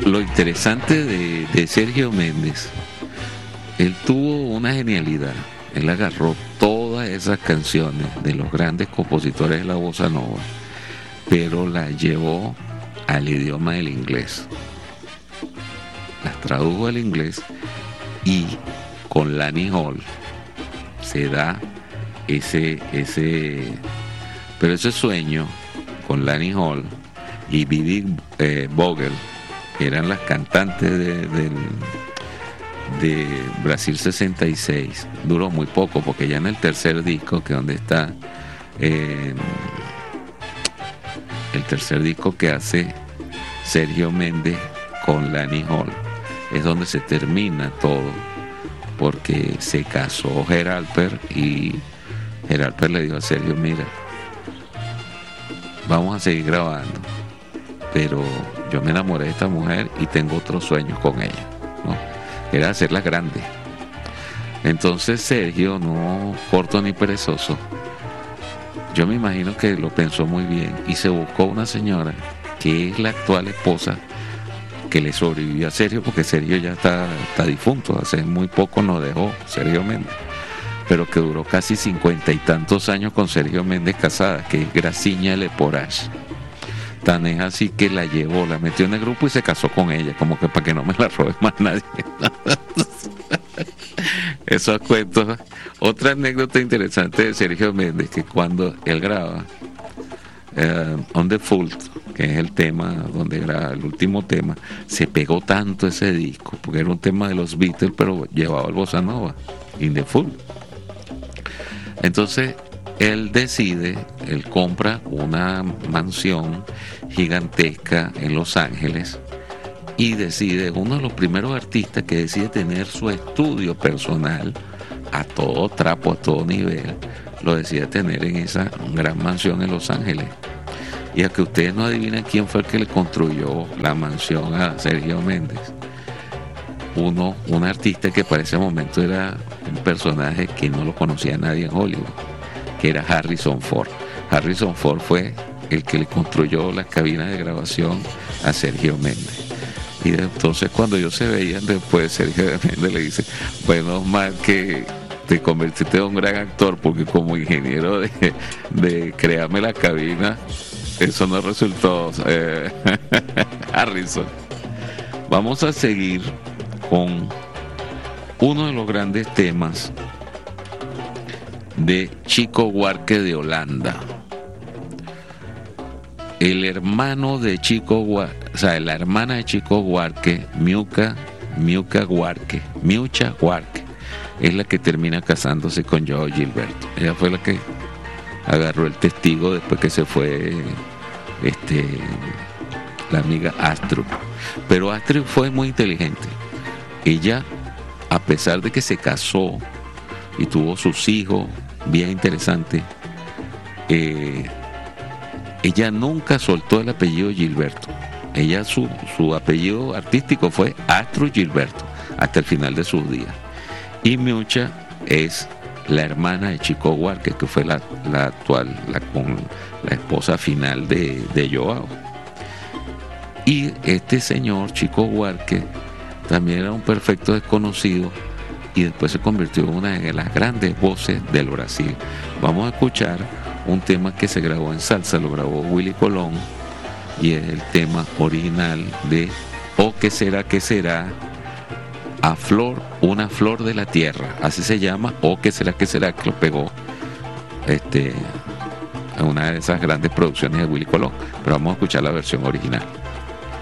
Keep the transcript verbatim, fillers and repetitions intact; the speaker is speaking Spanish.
lo interesante de, de Sergio Méndez, él tuvo una genialidad. Él agarró todas esas canciones de los grandes compositores de la bossa nova, pero las llevó al idioma del inglés. Las tradujo al inglés y con Lani Hall se da ese, ese, pero ese sueño con Lani Hall y Vivi eh, Vogel, que eran las cantantes de, de, de Brasil sesenta y seis, duró muy poco, porque ya en el tercer disco, que donde está eh, el tercer disco que hace Sergio Méndez con Lani Hall, es donde se termina todo, porque se casó Geralper y Geralper le dijo a Sergio: mira, vamos a seguir grabando, pero yo me enamoré de esta mujer y tengo otros sueños con ella, ¿no? Era hacerla grande. Entonces Sergio, no corto ni perezoso, yo me imagino que lo pensó muy bien y se buscó una señora que es la actual esposa que le sobrevivió a Sergio, porque Sergio ya está, está difunto, hace muy poco nos dejó Sergio Méndez, pero que duró casi cincuenta y tantos años con Sergio Méndez casada, que es Graciña Leporage. Tan es así que la llevó, la metió en el grupo y se casó con ella, como que para que no me la robe más nadie. Esos cuentos. Otra anécdota interesante de Sergio Méndez, que cuando él graba uh, On the Full, que es el tema donde graba el último tema, se pegó tanto ese disco, porque era un tema de los Beatles, pero llevaba el bossa nova, In the Full. Entonces él decide, él compra una mansión gigantesca en Los Ángeles y decide, uno de los primeros artistas que decide tener su estudio personal a todo trapo, a todo nivel, lo decide tener en esa gran mansión en Los Ángeles. Y a que ustedes no adivinan quién fue el que le construyó la mansión a Sergio Méndez. Uno, un artista que para ese momento era un personaje que no lo conocía nadie en Hollywood, que era Harrison Ford. Harrison Ford fue el que le construyó las cabinas de grabación a Sergio Méndez. Y entonces cuando ellos se veían después, Sergio Méndez le dice: bueno, mal que te convertiste en un gran actor, porque como ingeniero de, de crearme la cabina, eso no resultó. eh, Harrison. Vamos a seguir con uno de los grandes temas de Chico Buarque de Holanda. El hermano de Chico Buarque, o sea, la hermana de Chico Buarque, Miuca, Miuca Buarque, Miucha Buarque, es la que termina casándose con Joao Gilberto. Ella fue la que agarró el testigo después que se fue este, la amiga Astrup. Pero Astrup fue muy inteligente. Ella, a pesar de que se casó y tuvo sus hijos, bien interesante, eh, ella nunca soltó el apellido Gilberto. Ella, su, su apellido artístico fue Astrup Gilberto hasta el final de sus días. Y Miucha es la hermana de Chico Buarque, que fue la, la actual, la, con, la esposa final de, de Joao. Y este señor, Chico Buarque, también era un perfecto desconocido y después se convirtió en una de las grandes voces del Brasil. Vamos a escuchar un tema que se grabó en salsa, lo grabó Willy Colón, y es el tema original de O que será que será, a flor, una flor de la tierra, así se llama, O que será que será, que lo pegó este, en una de esas grandes producciones de Willy Colón. Pero vamos a escuchar la versión original.